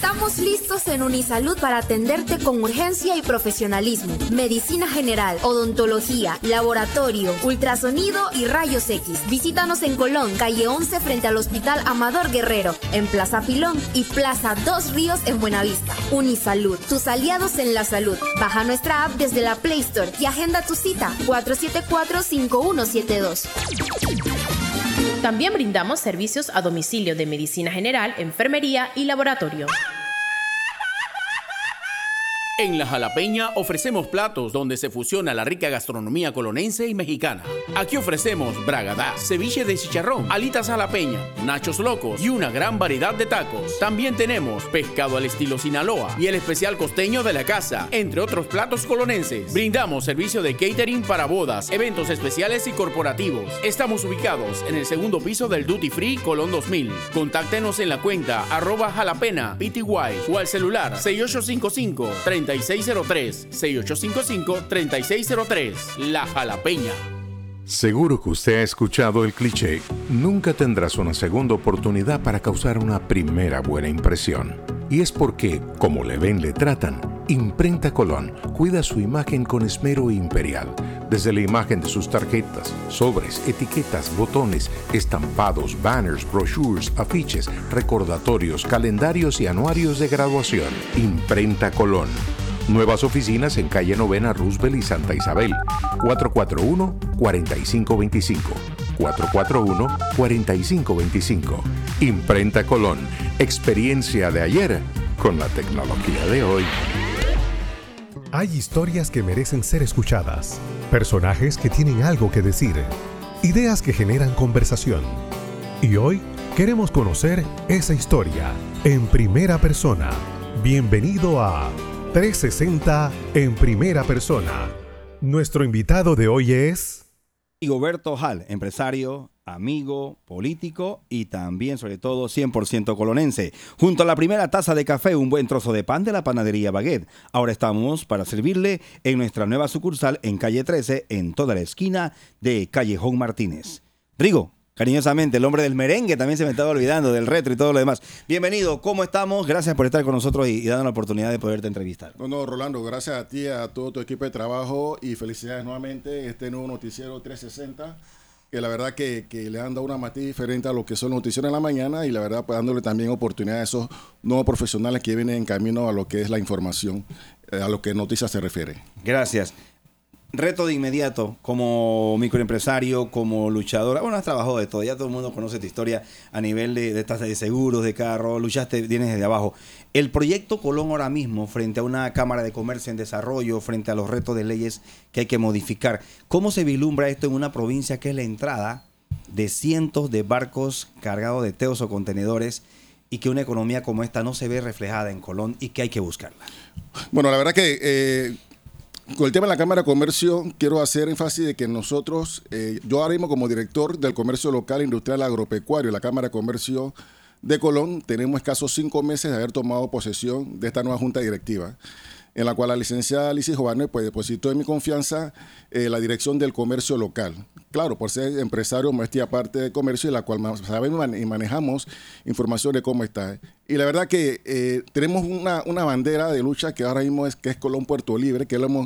Estamos listos en Unisalud para atenderte con urgencia y profesionalismo. Medicina general, odontología, laboratorio, ultrasonido y rayos X. Visítanos en Colón, calle 11 frente al Hospital Amador Guerrero, en Plaza Pilón y Plaza Dos Ríos en Buenavista. Unisalud, tus aliados en la salud. Baja nuestra app desde la Play Store y agenda tu cita 474-5172. También brindamos servicios a domicilio de medicina general, enfermería y laboratorio. En La Jalapeña ofrecemos platos donde se fusiona la rica gastronomía colonense y mexicana. Aquí ofrecemos bragadá, ceviche de chicharrón, alitas jalapeña, nachos locos y una gran variedad de tacos. También tenemos pescado al estilo Sinaloa y el especial costeño de la casa, entre otros platos colonenses. Brindamos servicio de catering para bodas, eventos especiales y corporativos. Estamos ubicados en el segundo piso del Duty Free Colón 2000. Contáctenos en la cuenta @jalapena_pty o al celular 6855-3603, 6855-3603. La Jalapeña. Seguro que usted ha escuchado el cliché: nunca tendrás una segunda oportunidad para causar una primera buena impresión. Y es porque, como le ven, le tratan. Imprenta Colón cuida su imagen con esmero imperial. Desde la imagen de sus tarjetas, sobres, etiquetas, botones, estampados, banners, brochures, afiches, recordatorios, calendarios y anuarios de graduación. Imprenta Colón. Nuevas oficinas en calle Novena Roosevelt y Santa Isabel. 441-4525. 441-4525. Imprenta Colón. Experiencia de ayer con la tecnología de hoy. Hay historias que merecen ser escuchadas, personajes que tienen algo que decir, ideas que generan conversación. Y hoy queremos conocer esa historia en primera persona. Bienvenido a 360 en primera persona. Nuestro invitado de hoy es Rigoberto Hall, empresario, amigo, político y también, sobre todo, 100% colonense. Junto a la primera taza de café, un buen trozo de pan de la panadería Baguette. Ahora estamos para servirle en nuestra nueva sucursal en calle 13, en toda la esquina de Callejón Martínez. Rigo, cariñosamente, el hombre del merengue, también se me estaba olvidando, del retro y todo lo demás. Bienvenido, ¿cómo estamos? Gracias por estar con nosotros y darnos la oportunidad de poderte entrevistar. No, Rolando, gracias a ti, a todo tu equipo de trabajo y felicidades nuevamente en este nuevo noticiero 360, que la verdad que le han dado una matiz diferente a lo que son noticias en la mañana y la verdad pues, dándole también oportunidad a esos nuevos profesionales que vienen en camino a lo que es la información, a lo que noticias se refiere. Gracias. Reto de inmediato, como microempresario, como luchadora. Bueno, has trabajado de todo, ya todo el mundo conoce tu historia a nivel de seguros, de carro, luchaste, vienes desde abajo. El proyecto Colón ahora mismo, frente a una Cámara de Comercio en desarrollo, frente a los retos de leyes que hay que modificar, ¿cómo se vislumbra esto en una provincia que es la entrada de cientos de barcos cargados de teos o contenedores y que una economía como esta no se ve reflejada en Colón y que hay que buscarla? Bueno, la verdad que con el tema de la Cámara de Comercio, quiero hacer énfasis de que nosotros, yo ahora mismo como director del Comercio Local, Industrial, Agropecuario, la Cámara de Comercio de Colón, tenemos escasos 5 meses de haber tomado posesión de esta nueva Junta Directiva, en la cual la licenciada Lizy Jovanes pues depositó en mi confianza la dirección del comercio local. Claro, por ser empresario, maestría aparte de comercio, en la cual sabemos y manejamos información de cómo está. Y la verdad que tenemos una bandera de lucha que ahora mismo es Colón Puerto Libre, que nos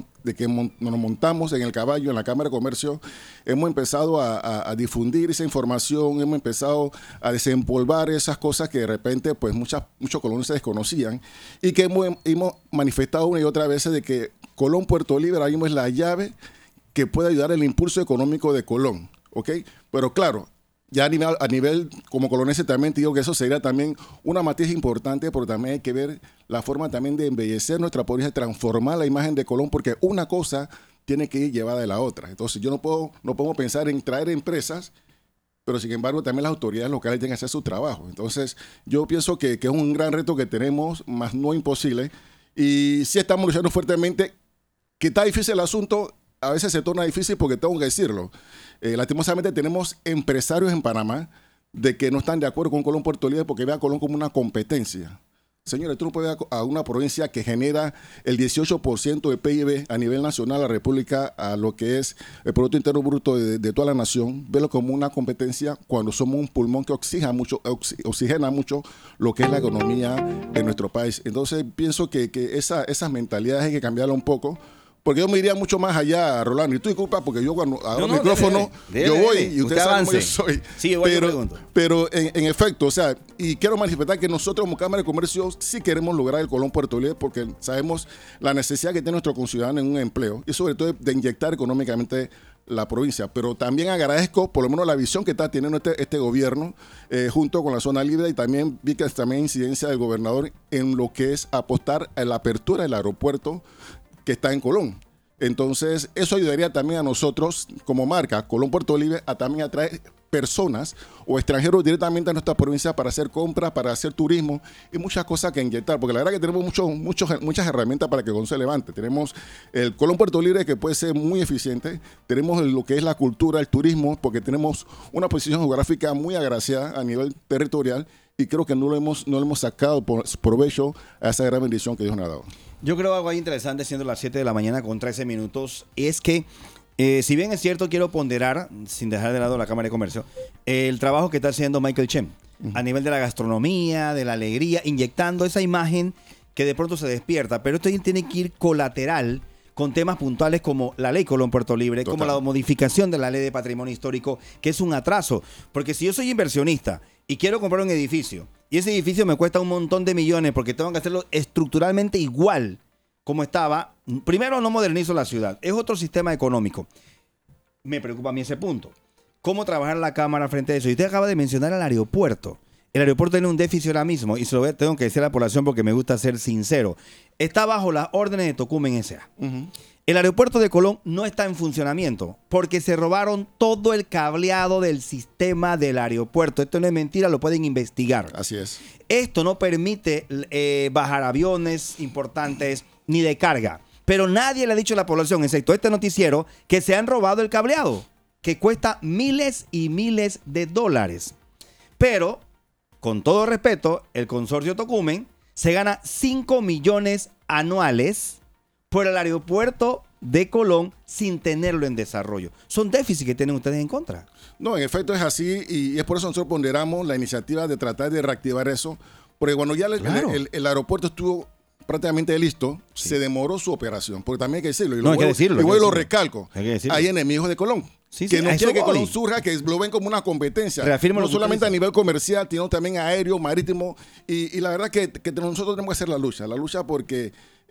montamos en el caballo en la Cámara de Comercio. Hemos empezado a difundir esa información, hemos empezado a desempolvar esas cosas que de repente pues muchos colonenses desconocían y que hemos manifestado una y otra vez de que Colón Puerto Libre ahora mismo es la llave que puede ayudar el impulso económico de Colón, ¿ok? Pero claro, ya a nivel como colonense también te digo que eso sería también una matiz importante, pero también hay que ver la forma también de embellecer nuestra provincia, transformar la imagen de Colón, porque una cosa tiene que ir llevada de la otra. Entonces yo no podemos pensar en traer empresas, pero sin embargo también las autoridades locales tienen que hacer su trabajo. Entonces yo pienso que es un gran reto que tenemos, más no imposible, y sí estamos luchando fuertemente, que está difícil el asunto. A veces se torna difícil porque tengo que decirlo. Lastimosamente tenemos empresarios en Panamá de que no están de acuerdo con Colón Puerto Libre porque ve a Colón como una competencia. Señores, tú no puedes ver a una provincia que genera el 18% de PIB a nivel nacional, la República, a lo que es el Producto Interno Bruto de toda la nación, verlo como una competencia cuando somos un pulmón que oxigena mucho lo que es la economía de nuestro país. Entonces, pienso que esas mentalidades hay que cambiarla un poco. Porque yo me iría mucho más allá, Rolando. Y tú disculpas, porque yo cuando hago micrófono, yo voy y ustedes saben cómo yo soy. Sí, yo pero en efecto, o sea, y quiero manifestar que nosotros como Cámara de Comercio sí queremos lograr el Colón Puerto Libre porque sabemos la necesidad que tiene nuestro conciudadano en un empleo y sobre todo de inyectar económicamente la provincia. Pero también agradezco por lo menos la visión que está teniendo este gobierno junto con la zona libre y también vi que también incidencia del gobernador en lo que es apostar a la apertura del aeropuerto que está en Colón. Entonces, eso ayudaría también a nosotros, como marca, Colón Puerto Libre, a también atraer personas o extranjeros directamente a nuestra provincia para hacer compras, para hacer turismo y muchas cosas que inyectar, porque la verdad que tenemos muchas herramientas para que Colón se levante. Tenemos el Colón Puerto Libre que puede ser muy eficiente, tenemos lo que es la cultura, el turismo, porque tenemos una posición geográfica muy agraciada a nivel territorial y creo que no lo hemos sacado provecho a esa gran bendición que Dios nos ha dado. Yo creo algo ahí interesante, siendo las 7 de la mañana con 13 minutos, es que, si bien es cierto, quiero ponderar, sin dejar de lado la Cámara de Comercio, el trabajo que está haciendo Michael Chen a nivel de la gastronomía, de la alegría, inyectando esa imagen que de pronto se despierta. Pero esto tiene que ir colateral con temas puntuales como la ley Colón Puerto Libre, total, como la modificación de la ley de patrimonio histórico, que es un atraso. Porque si yo soy inversionista y quiero comprar un edificio, y ese edificio me cuesta un montón de millones porque tengo que hacerlo estructuralmente igual como estaba, primero no modernizo la ciudad, es otro sistema económico. Me preocupa a mí ese punto. ¿Cómo trabajar la Cámara frente a eso? Y usted acaba de mencionar el aeropuerto. El aeropuerto tiene un déficit ahora mismo, y se lo tengo que decir a la población porque me gusta ser sincero. Está bajo las órdenes de Tocumen S.A. El aeropuerto de Colón no está en funcionamiento porque se robaron todo el cableado del sistema del aeropuerto. Esto no es mentira, lo pueden investigar. Así es. Esto no permite bajar aviones importantes ni de carga. Pero nadie le ha dicho a la población, excepto este noticiero, que se han robado el cableado, que cuesta miles y miles de dólares. Pero, con todo respeto, el consorcio Tocumen se gana 5 millones anuales por el aeropuerto de Colón sin tenerlo en desarrollo. Son déficits que tienen ustedes en contra. No, en efecto es así y es por eso nosotros ponderamos la iniciativa de tratar de reactivar eso, porque cuando ya el aeropuerto estuvo prácticamente listo, sí, se demoró su operación, porque también hay que decirlo, y lo recalco, hay enemigos de Colón. Sí, que no quiere que Colón surja, que lo ven como una competencia. No solamente a nivel comercial, sino también aéreo, marítimo. Y la verdad que nosotros tenemos que hacer la lucha porque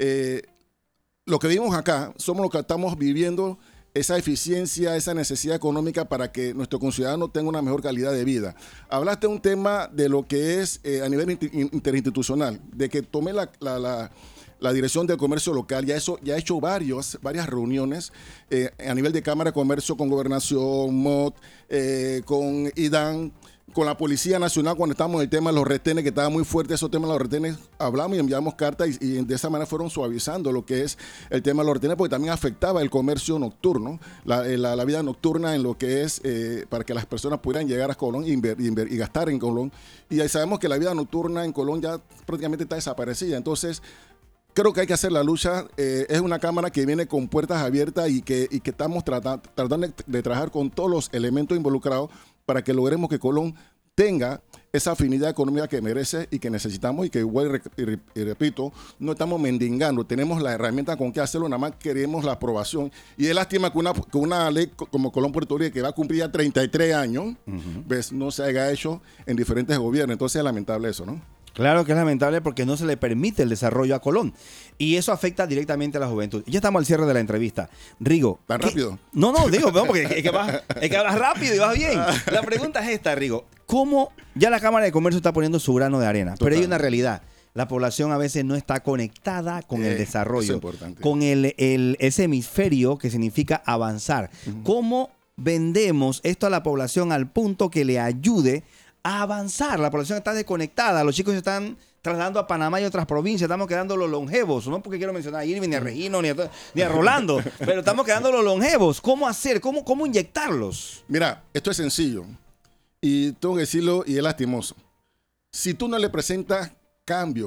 lo que vivimos acá somos los que estamos viviendo esa eficiencia, esa necesidad económica para que nuestro conciudadano tenga una mejor calidad de vida. Hablaste de un tema de lo que es a nivel interinstitucional, de que tomé la dirección del comercio local, ya ha hecho varias reuniones a nivel de Cámara de Comercio con Gobernación, MOT, con IDAN, con la Policía Nacional cuando estábamos en el tema de los retenes, que estaba muy fuerte esos temas de los retenes, hablamos y enviamos cartas y de esa manera fueron suavizando lo que es el tema de los retenes, porque también afectaba el comercio nocturno, la vida nocturna en lo que es para que las personas pudieran llegar a Colón y gastar en Colón. Y ahí sabemos que la vida nocturna en Colón ya prácticamente está desaparecida. Entonces, creo que hay que hacer la lucha. Es una Cámara que viene con puertas abiertas y que estamos tratando de trabajar con todos los elementos involucrados para que logremos que Colón tenga esa afinidad económica que merece y que necesitamos y que igual, y repito, no estamos mendigando, tenemos la herramienta con que hacerlo, nada más queremos la aprobación. Y es lástima que una ley como Colón Puerto Rico, que va a cumplir ya 33 años, ¿ves? No se haya hecho en diferentes gobiernos. Entonces es lamentable eso, ¿no? Claro que es lamentable porque no se le permite el desarrollo a Colón. Y eso afecta directamente a la juventud. Ya estamos al cierre de la entrevista. Rigo. ¿Tan rápido? No, digo, porque es que vas rápido y vas bien. La pregunta es esta, Rigo. ¿Cómo ya la Cámara de Comercio está poniendo su grano de arena? Total. Pero hay una realidad. La población a veces no está conectada con el desarrollo. Con ese hemisferio que significa avanzar. ¿Cómo vendemos esto a la población al punto que le ayude a avanzar? La población está desconectada, los chicos se están trasladando a Panamá y otras provincias, estamos quedando los longevos, no porque quiero mencionar a Irving, ni a Regino, ni a Rolando, pero estamos quedando los longevos. ¿Cómo hacer? ¿Cómo inyectarlos? Mira, esto es sencillo y tengo que decirlo y es lastimoso. Si tú no le presentas cambios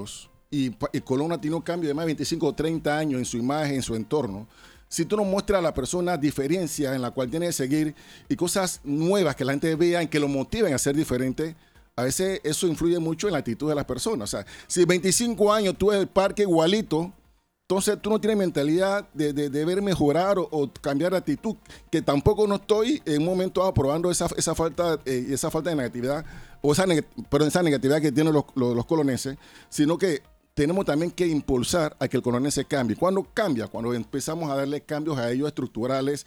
y Colón ha tenido un cambio de más de 25 o 30 años en su imagen, en su entorno, si tú no muestras a la persona diferencias en la cual tiene que seguir y cosas nuevas que la gente vea y que lo motiven a ser diferente, a veces eso influye mucho en la actitud de las personas. O sea, si 25 años tú ves el parque igualito, entonces tú no tienes mentalidad de ver mejorar o cambiar de actitud, que tampoco no estoy en un momento aprobando esa falta de negatividad, o esa negatividad que tienen los colonenses, sino que tenemos también que impulsar a que el colonense cambie. ¿Cuándo cambia? Cuando empezamos a darle cambios a ellos estructurales,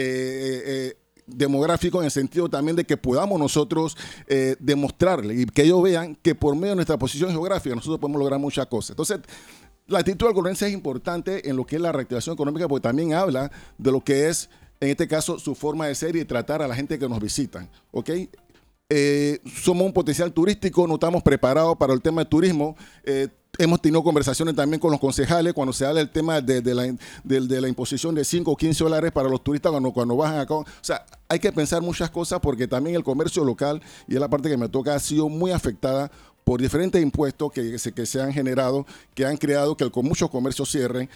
demográficos, en el sentido también de que podamos nosotros demostrarle y que ellos vean que por medio de nuestra posición geográfica nosotros podemos lograr muchas cosas. Entonces, la actitud del colonense es importante en lo que es la reactivación económica, porque también habla de lo que es, en este caso, su forma de ser y de tratar a la gente que nos visitan. ¿Ok? Somos un potencial turístico, no estamos preparados para el tema de turismo. Hemos tenido conversaciones también con los concejales cuando se habla del tema de la imposición de 5 o 15 dólares para los turistas cuando bajan acá. O sea, hay que pensar muchas cosas porque también el comercio local, y es la parte que me toca, ha sido muy afectada por diferentes impuestos que se han generado, que han creado que muchos comercios cierren,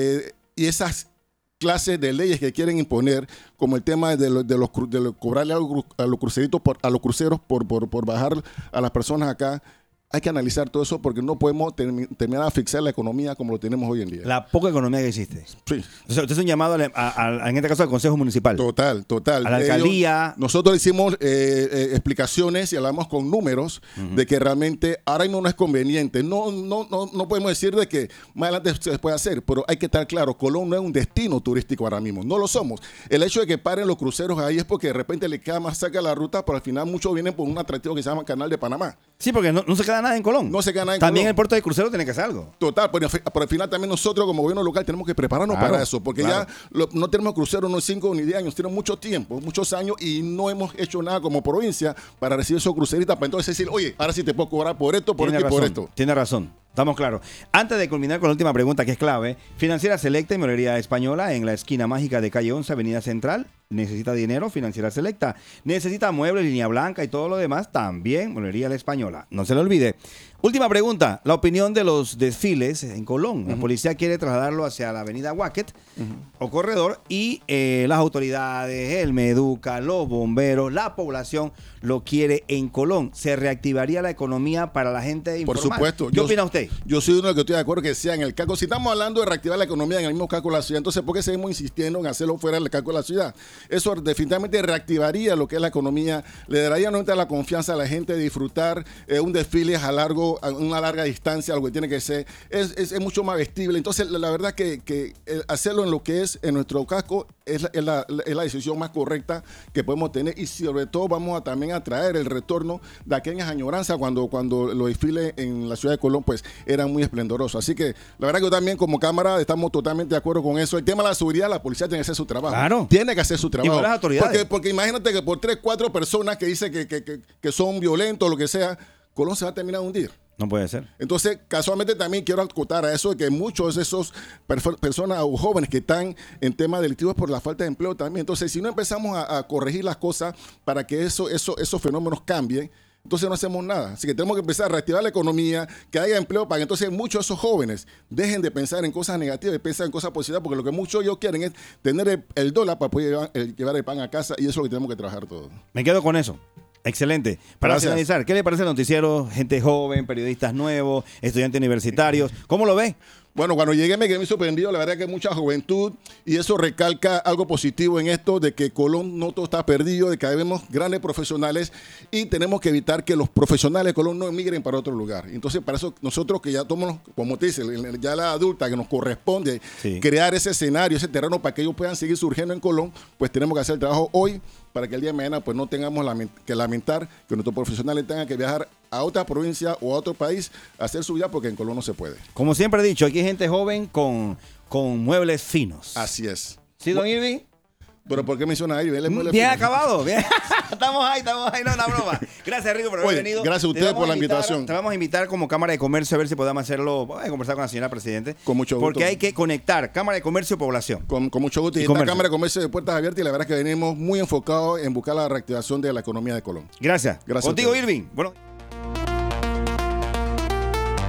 y esas clases de leyes que quieren imponer, como el tema de cobrarle a los cruceros por bajar a las personas acá. Hay que analizar todo eso porque no podemos terminar de asfixiar la economía como lo tenemos hoy en día. La poca economía que existe. Sí. O sea, usted es un llamado, en este caso, al Consejo Municipal. Total. A la alcaldía. Nosotros hicimos explicaciones y hablamos con números de que realmente ahora mismo no es conveniente. No podemos decir de que más adelante se puede hacer, pero hay que estar claro, Colón no es un destino turístico ahora mismo. No lo somos. El hecho de que paren los cruceros ahí es porque de repente le queda más cerca la ruta, pero al final muchos vienen por un atractivo que se llama Canal de Panamá. Sí, porque no se queda nada en Colón. No se queda nada en También Colón. el puerto de crucero tiene que hacer algo. Total, pero al final también nosotros como gobierno local tenemos que prepararnos para eso, porque ya no tenemos cruceros no 5 ni 10 años, tenemos mucho tiempo, muchos años y no hemos hecho nada como provincia para recibir esos cruceritas, para entonces decir, oye, ahora sí te puedo cobrar por esto, por esto y por esto. Tiene razón. Estamos claros. Antes de culminar con la última pregunta, que es clave, Financiera Selecta y Mueblería Española en la esquina mágica de calle 11, Avenida Central. Necesita dinero, Financiera Selecta. Necesita muebles, línea blanca y todo lo demás, también Mueblería La Española. No se le olvide. Última pregunta, la opinión de los desfiles en Colón. La policía quiere trasladarlo hacia la avenida Wacket o Corredor y las autoridades, el Meduca, los bomberos, la población lo quiere en Colón. ¿Se reactivaría la economía para la gente informal? Por supuesto. ¿Qué opina usted? Yo soy uno de los que estoy de acuerdo que sea en el casco. Si estamos hablando de reactivar la economía en el mismo casco de la ciudad, entonces ¿por qué seguimos insistiendo en hacerlo fuera del casco de la ciudad? Eso definitivamente reactivaría lo que es la economía, le daría nuevamente la confianza a la gente de disfrutar un desfile a una larga distancia, lo que tiene que ser, es mucho más vestible. Entonces, la verdad que hacerlo en lo que es en nuestro casco es la decisión más correcta que podemos tener, y sobre todo vamos a también a traer el retorno de aquellas añoranzas cuando los desfiles en la ciudad de Colón pues eran muy esplendorosos. Así que la verdad que yo también como Cámara estamos totalmente de acuerdo con eso. El tema de la seguridad, la policía tiene que hacer su trabajo. Claro. Tiene que hacer su trabajo. Y las autoridades. Porque imagínate que por 3, 4 personas que dicen que son violentos o lo que sea, Colón se va a terminar de hundir. No puede ser. Entonces, casualmente también quiero acotar a eso de que muchos de esos personas o jóvenes que están en temas delictivos por la falta de empleo también. Entonces, si no empezamos a corregir las cosas para que esos fenómenos cambien, entonces no hacemos nada. Así que tenemos que empezar a reactivar la economía, que haya empleo para que entonces muchos de esos jóvenes dejen de pensar en cosas negativas y pensar en cosas positivas, porque lo que muchos ellos quieren es tener el dólar para poder llevar el pan a casa, y eso es lo que tenemos que trabajar todos. Me quedo con eso. Excelente. Para finalizar, ¿qué le parece el noticiero? Gente joven, periodistas nuevos, estudiantes universitarios. ¿Cómo lo ve? Bueno, cuando llegué me quedé muy sorprendido, la verdad que hay mucha juventud, y eso recalca algo positivo en esto de que Colón no todo está perdido, de que vemos grandes profesionales y tenemos que evitar que los profesionales de Colón no emigren para otro lugar. Entonces, para eso nosotros que ya tomamos, como te dice, ya la adulta que nos corresponde crear ese escenario, ese terreno para que ellos puedan seguir surgiendo en Colón, pues tenemos que hacer el trabajo hoy para que el día de mañana pues no tengamos que lamentar que nuestros profesionales tengan que viajar a otra provincia o a otro país a hacer su vida, porque en Colón no se puede. Como siempre he dicho, aquí hay gente joven con muebles finos. Así es. ¿Sí, don Irving? ¿Pero por qué menciona a Irving? Bien acabado. Bien. Estamos ahí. No, una broma. Gracias, Rico, por haber venido. Gracias a ustedes por la invitación. Te vamos a invitar como Cámara de Comercio a ver si podemos hacerlo. Vamos a conversar con la señora Presidente. Con mucho gusto. Porque hay que conectar Cámara de Comercio y población. Con mucho gusto. Y esta Cámara de Comercio de puertas abiertas, y la verdad es que venimos muy enfocados en buscar la reactivación de la economía de Colón. Gracias. Contigo, Irving. Bueno.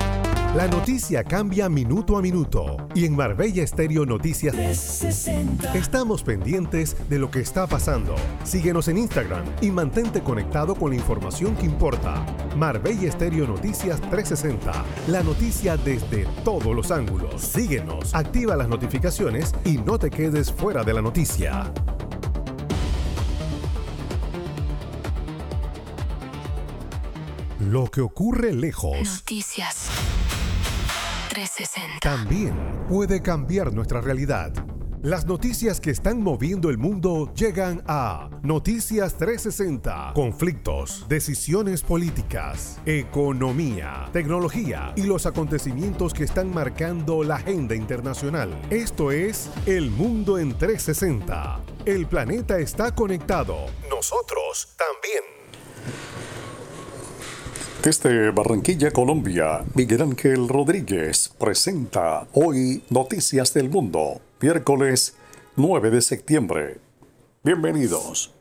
La noticia cambia minuto a minuto y en Marbella Estéreo Noticias 360. Estamos pendientes de lo que está pasando. Síguenos en Instagram y mantente conectado con la información que importa. Marbella Estéreo Noticias 360. La noticia desde todos los ángulos. Síguenos, activa las notificaciones y no te quedes fuera de la noticia. Lo que ocurre lejos Noticias 360. también puede cambiar nuestra realidad. Las noticias que están moviendo el mundo llegan a Noticias 360. Conflictos, decisiones políticas, economía, tecnología y los acontecimientos que están marcando la agenda internacional. Esto es El Mundo en 360. El planeta está conectado. Nosotros también. Desde Barranquilla, Colombia, Miguel Ángel Rodríguez presenta hoy Noticias del Mundo, miércoles 9 de septiembre. Bienvenidos.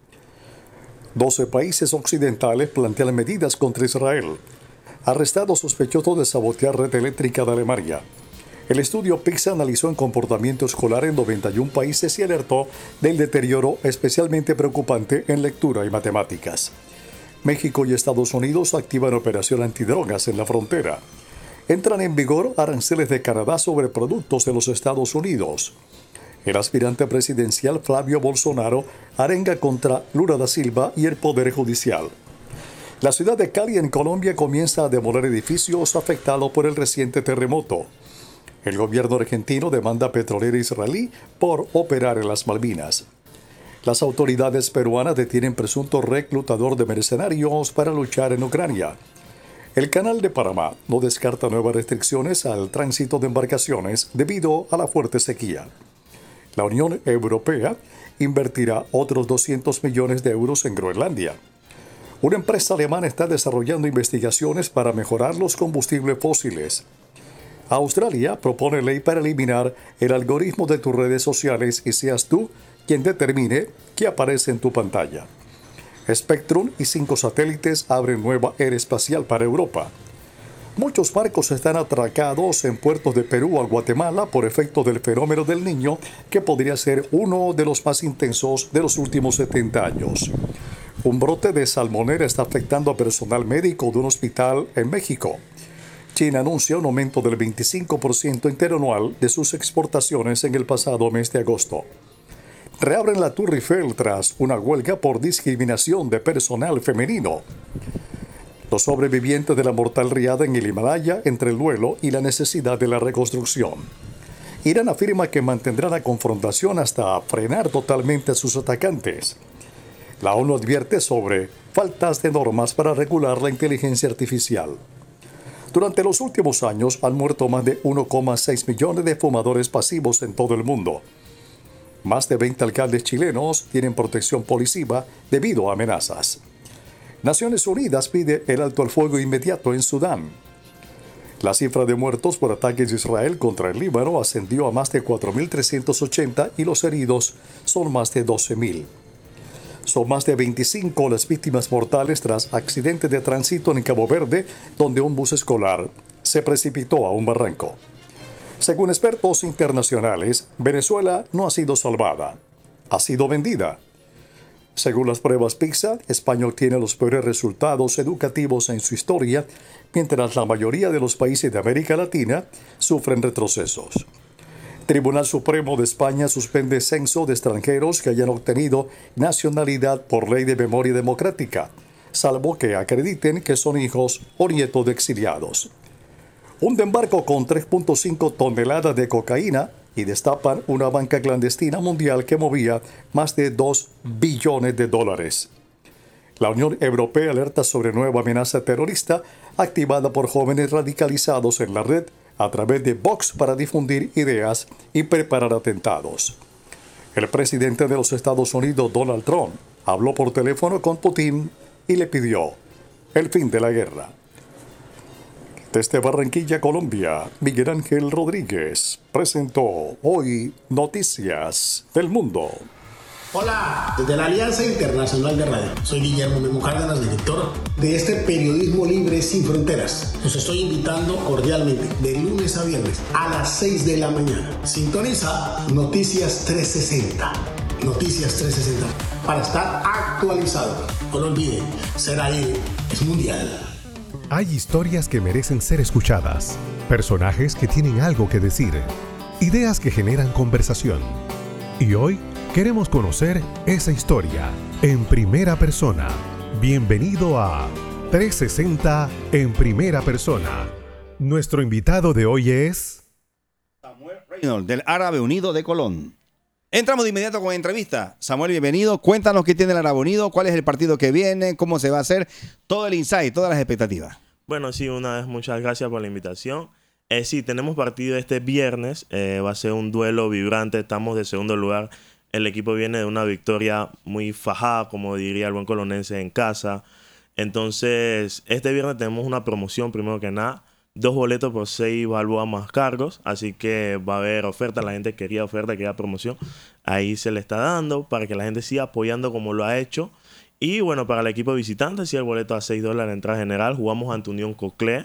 12 países occidentales plantean medidas contra Israel. Arrestado sospechoso de sabotear red eléctrica de Alemania. El estudio PISA analizó el comportamiento escolar en 91 países y alertó del deterioro especialmente preocupante en lectura y matemáticas. México y Estados Unidos activan operación antidrogas en la frontera. Entran en vigor aranceles de Canadá sobre productos de los Estados Unidos. El aspirante presidencial Flavio Bolsonaro arenga contra Lula da Silva y el Poder Judicial. La ciudad de Cali, en Colombia, comienza a demoler edificios afectados por el reciente terremoto. El gobierno argentino demanda a petrolera israelí por operar en las Malvinas. Las autoridades peruanas detienen presunto reclutador de mercenarios para luchar en Ucrania. El Canal de Panamá no descarta nuevas restricciones al tránsito de embarcaciones debido a la fuerte sequía. La Unión Europea invertirá otros 200 millones de euros en Groenlandia. Una empresa alemana está desarrollando investigaciones para mejorar los combustibles fósiles. Australia propone ley para eliminar el algoritmo de tus redes sociales y seas tú quien determine qué aparece en tu pantalla. Spectrum y 5 satélites abren nueva era espacial para Europa. Muchos barcos están atracados en puertos de Perú o Guatemala por efecto del fenómeno del Niño, que podría ser uno de los más intensos de los últimos 70 años. Un brote de salmonela está afectando a personal médico de un hospital en México. China anuncia un aumento del 25% interanual de sus exportaciones en el pasado mes de agosto. Reabren la Tour Eiffel tras una huelga por discriminación de personal femenino. Los sobrevivientes de la mortal riada en el Himalaya entre el duelo y la necesidad de la reconstrucción. Irán afirma que mantendrá la confrontación hasta frenar totalmente a sus atacantes. La ONU advierte sobre faltas de normas para regular la inteligencia artificial. Durante los últimos años han muerto más de 1,6 millones de fumadores pasivos en todo el mundo. Más de 20 alcaldes chilenos tienen protección policiva debido a amenazas. Naciones Unidas pide el alto al fuego inmediato en Sudán. La cifra de muertos por ataques de Israel contra el Líbano ascendió a más de 4.380 y los heridos son más de 12.000. Son más de 25 las víctimas mortales tras accidente de tránsito en Cabo Verde, donde un bus escolar se precipitó a un barranco. Según expertos internacionales, Venezuela no ha sido salvada, ha sido vendida. Según las pruebas PISA, España obtiene los peores resultados educativos en su historia, mientras la mayoría de los países de América Latina sufren retrocesos. Tribunal Supremo de España suspende censo de extranjeros que hayan obtenido nacionalidad por ley de memoria democrática, salvo que acrediten que son hijos o nietos de exiliados. Hunden barco con 3.5 toneladas de cocaína y destapan una banca clandestina mundial que movía más de $2 billones. La Unión Europea alerta sobre nueva amenaza terrorista activada por jóvenes radicalizados en la red a través de Vox para difundir ideas y preparar atentados. El presidente de los Estados Unidos, Donald Trump, habló por teléfono con Putin y le pidió el fin de la guerra. Desde Barranquilla, Colombia, Miguel Ángel Rodríguez presentó hoy Noticias del Mundo. Hola, desde la Alianza Internacional de Radio. Soy Guillermo Memo Cárdenas, director de este periodismo libre sin fronteras. Los estoy invitando cordialmente de lunes a viernes a las 6 de la mañana. Sintoniza Noticias 360. Noticias 360 para estar actualizado. No lo olviden, ser ahí es mundial. Hay historias que merecen ser escuchadas, personajes que tienen algo que decir, ideas que generan conversación. Y hoy queremos conocer esa historia en primera persona. Bienvenido a 360 en primera persona. Nuestro invitado de hoy es Samuel Reynolds, del Árabe Unido de Colón. Entramos de inmediato con la entrevista. Samuel, bienvenido. Cuéntanos qué tiene el Árabe Unido, cuál es el partido que viene, cómo se va a hacer, todo el insight, todas las expectativas. Bueno, sí, una vez muchas gracias por la invitación. Sí, tenemos partido este viernes. Va a ser un duelo vibrante. Estamos de segundo lugar. El equipo viene de una victoria muy fajada, como diría el buen colonense, en casa. Entonces, este viernes tenemos una promoción, primero que nada. 2 boletos por 6 balboas más cargos. Así que va a haber oferta. La gente quería oferta, quería promoción. Ahí se le está dando para que la gente siga apoyando como lo ha hecho. Y bueno, para el equipo visitante, sí, el boleto a $6 entrada general. Jugamos ante Unión Coclé.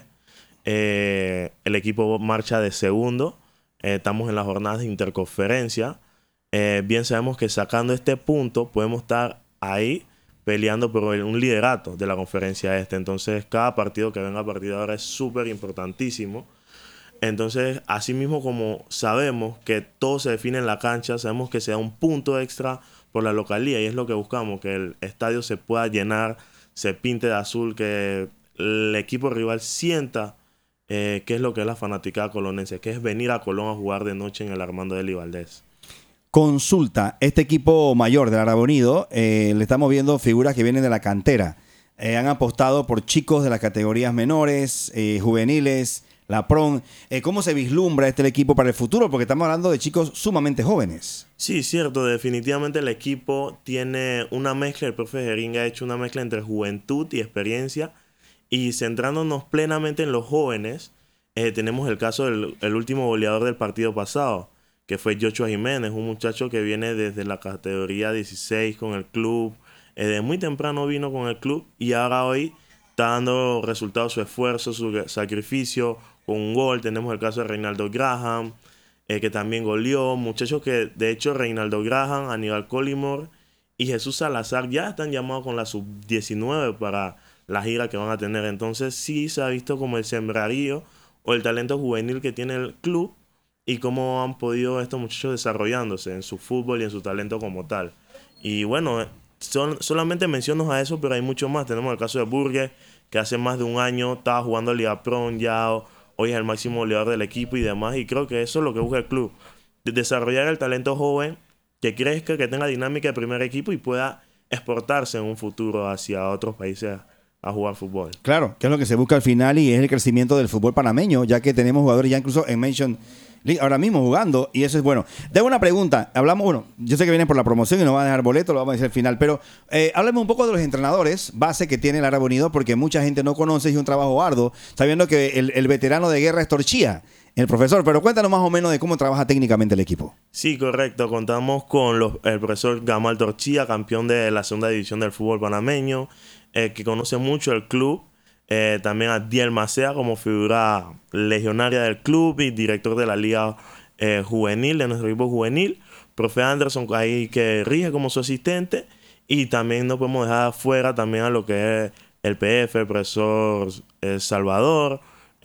El equipo marcha de segundo. Estamos en las jornadas de interconferencia. Bien sabemos que sacando este punto podemos estar ahí peleando por un liderato de la conferencia este. Entonces cada partido que venga a partir de ahora es súper importantísimo. Entonces, así mismo como sabemos que todo se define en la cancha, sabemos que se da un punto extra por la localía, y es lo que buscamos, que el estadio se pueda llenar, se pinte de azul, que el equipo rival sienta qué es lo que es la fanaticada colonense, que es venir a Colón a jugar de noche en el Armando Deli Valdés. Consulta, este equipo mayor del Árabe Unido, le estamos viendo figuras que vienen de la cantera. Han apostado por chicos de las categorías menores, juveniles, la PRON. ¿Cómo se vislumbra este equipo para el futuro? Porque estamos hablando de chicos sumamente jóvenes. Sí, cierto. Definitivamente el equipo tiene una mezcla. El profe Jeringa ha hecho una mezcla entre juventud y experiencia. Y centrándonos plenamente en los jóvenes, tenemos el caso del último goleador del partido pasado, que fue Joshua Jiménez, un muchacho que viene desde la categoría 16 con el club. Desde muy temprano vino con el club y ahora hoy está dando resultados su esfuerzo, su sacrificio con un gol. Tenemos el caso de Reinaldo Graham, que también goleó. Muchachos que, de hecho, Reinaldo Graham, Aníbal Colimor y Jesús Salazar ya están llamados con la sub-19 para la gira que van a tener. Entonces sí se ha visto como el sembrarío o el talento juvenil que tiene el club y cómo han podido estos muchachos desarrollándose en su fútbol y en su talento como tal. Y bueno, solamente menciono a eso, pero hay mucho más. Tenemos el caso de Burgues, que hace más de un año estaba jugando Liga Pro, ya hoy es el máximo goleador del equipo y demás. Y creo que eso es lo que busca el club, desarrollar el talento joven, que crezca, que tenga dinámica de primer equipo y pueda exportarse en un futuro hacia otros países a jugar fútbol. Claro, que es lo que se busca al final y es el crecimiento del fútbol panameño, ya que tenemos jugadores ya incluso en Mention League ahora mismo jugando, y eso es bueno. Tengo una pregunta. Hablamos, bueno, yo sé que vienen por la promoción y nos van a dejar boleto, lo vamos a decir al final, pero háblame un poco de los entrenadores base que tiene el Árabe Unido, porque mucha gente no conoce y es un trabajo arduo, sabiendo que el veterano de guerra es Torchía, el profesor, pero cuéntanos más o menos de cómo trabaja técnicamente el equipo. Sí, correcto. Contamos con el profesor Gamal Torchía, campeón de la segunda división del fútbol panameño, que conoce mucho el club. También a Diel Macea como figura legionaria del club y director de la liga juvenil, de nuestro equipo juvenil. Profe Anderson ahí que rige como su asistente. Y también no podemos dejar afuera también a lo que es el PF, el profesor Salvador,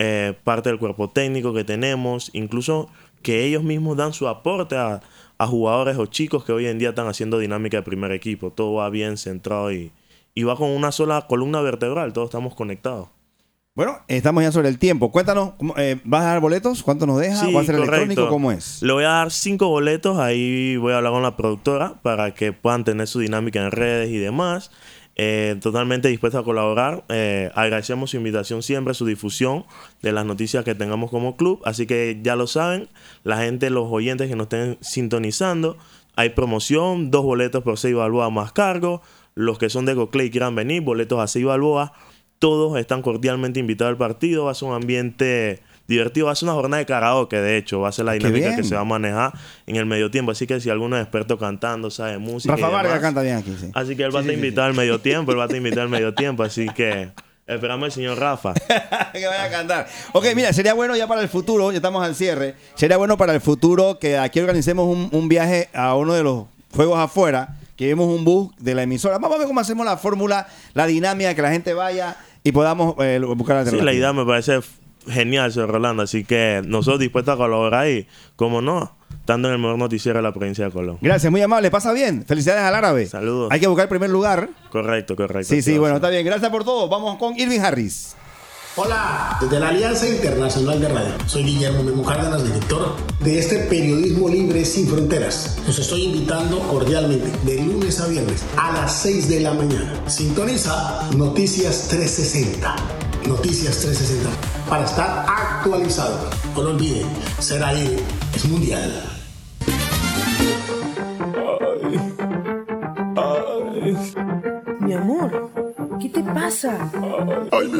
parte del cuerpo técnico que tenemos. Incluso que ellos mismos dan su aporte a jugadores o chicos que hoy en día están haciendo dinámica de primer equipo. Todo va bien centrado y va con una sola columna vertebral. Todos estamos conectados. Bueno, estamos ya sobre el tiempo. Cuéntanos, ¿vas a dar boletos? ¿Cuánto nos deja? Sí, ¿Va a ser correcto. electrónico? ¿Cómo es? Le voy a dar 5 boletos. Ahí voy a hablar con la productora para que puedan tener su dinámica en redes y demás. Totalmente dispuesto a colaborar. Agradecemos su invitación siempre, su difusión de las noticias que tengamos como club. Así que ya lo saben, la gente, los oyentes que nos estén sintonizando, hay promoción, 2 boletos por 6 balboas más cargo. Los que son de Coclé y quieran venir, boletos a 6 balboas. Todos están cordialmente invitados al partido. Va a ser un ambiente divertido. Va a ser una jornada de karaoke, de hecho. Va a ser la dinámica bien. que se va a manejar en el medio tiempo. Así que si alguno es experto cantando, sabe música Rafa y demás, Vargas canta bien aquí, sí. así que él va a estar invitado al medio tiempo. Él va a estar invitado al medio tiempo. Así que esperamos al señor Rafa. Que vaya a cantar. Ok, mira, sería bueno ya para el futuro, ya estamos al cierre, sería bueno para el futuro que aquí organicemos un viaje a uno de los juegos afuera, que llevemos un bus de la emisora. Vamos a ver cómo hacemos la fórmula, la dinámica, que la gente vaya y podamos buscar la Sí, la idea me parece genial, señor Rolando. Así que nosotros dispuestos a colaborar y, como no, estando en el mejor noticiero de la provincia de Colón. Gracias, muy amable. Pasa bien. Felicidades al árabe. Saludos. Hay que buscar el primer lugar. Correcto. Sí, bueno, está bien. Gracias por todo. Vamos con Irving Harris. Hola, desde la Alianza Internacional de Radio. Soy Guillermo Memo Cárdenas, director de este periodismo libre sin fronteras. Los estoy invitando cordialmente de lunes a viernes a las 6 de la mañana. Sintoniza Noticias 360. Noticias 360 para estar actualizado. No lo olviden, ser ahí es mundial. Mi amor, ¿qué te pasa?